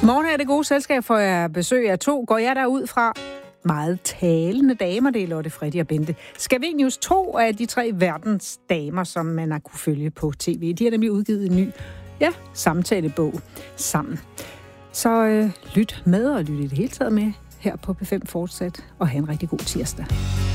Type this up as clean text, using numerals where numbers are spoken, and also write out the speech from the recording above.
Godmorgen er det gode selskab, for jeg besøg af 2. Går jeg derud fra meget talende damer, det er Lotte, Freddy og Bente. Scavenius 2 af de 3 verdens damer, som man har kunne følge på tv. De har nemlig udgivet en ny samtalebog sammen. Så lyt med og lyt i det hele taget med her på P5 fortsat, og have en rigtig god tirsdag.